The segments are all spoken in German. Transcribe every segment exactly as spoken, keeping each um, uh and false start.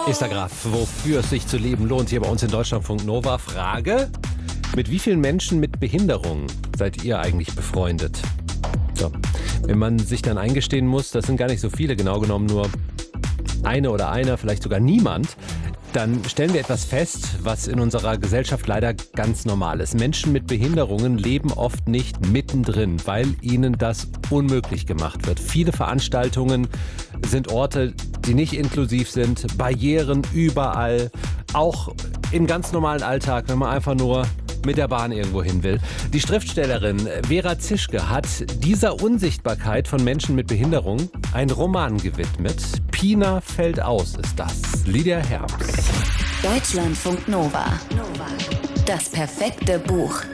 Esther Graf, wofür es sich zu leben lohnt, hier bei uns in Deutschlandfunk Nova. Frage: Mit wie vielen Menschen mit Behinderung seid ihr eigentlich befreundet? So, wenn man sich dann eingestehen muss, das sind gar nicht so viele, genau genommen nur eine oder einer, vielleicht sogar niemand, dann stellen wir etwas fest, was in unserer Gesellschaft leider ganz normal ist. Menschen mit Behinderungen leben oft nicht mittendrin, weil ihnen das unmöglich gemacht wird. Viele Veranstaltungen sind Orte, die nicht inklusiv sind, Barrieren überall, auch im ganz normalen Alltag, wenn man einfach nur mit der Bahn irgendwo hin will. Die Schriftstellerin Vera Zischke hat dieser Unsichtbarkeit von Menschen mit Behinderung einen Roman gewidmet. Pina fällt aus ist das. Lydia Herbst. Deutschlandfunk Nova. Das perfekte Buch.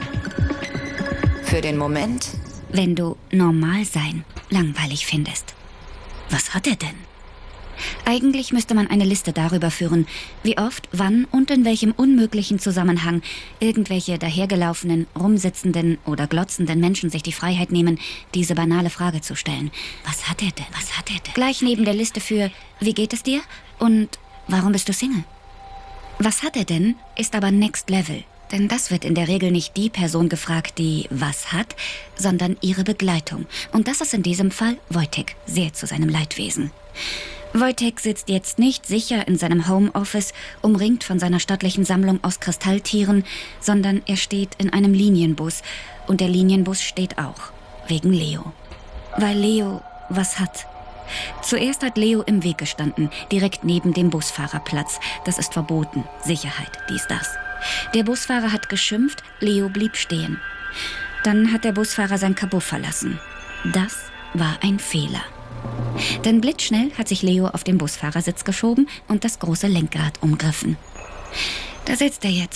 Für den Moment, wenn du normal sein langweilig findest. Was hat er denn? Eigentlich müsste man eine Liste darüber führen, wie oft, wann und in welchem unmöglichen Zusammenhang irgendwelche dahergelaufenen, rumsitzenden oder glotzenden Menschen sich die Freiheit nehmen, diese banale Frage zu stellen. Was hat er denn? Was hat er denn? Gleich neben der Liste für wie geht es dir und warum bist du Single? Was hat er denn ist aber Next Level. Denn das wird in der Regel nicht die Person gefragt, die was hat, sondern ihre Begleitung. Und das ist in diesem Fall Wojtek, sehr zu seinem Leidwesen. Wojtek sitzt jetzt nicht sicher in seinem Homeoffice, umringt von seiner stattlichen Sammlung aus Kristalltieren, sondern er steht in einem Linienbus. Und der Linienbus steht auch. Wegen Leo. Weil Leo was hat. Zuerst hat Leo im Weg gestanden, direkt neben dem Busfahrerplatz. Das ist verboten. Sicherheit, dies, das. Der Busfahrer hat geschimpft, Leo blieb stehen. Dann hat der Busfahrer sein Kabuff verlassen. Das war ein Fehler. Denn blitzschnell hat sich Leo auf den Busfahrersitz geschoben und das große Lenkrad umgriffen. Da sitzt er jetzt,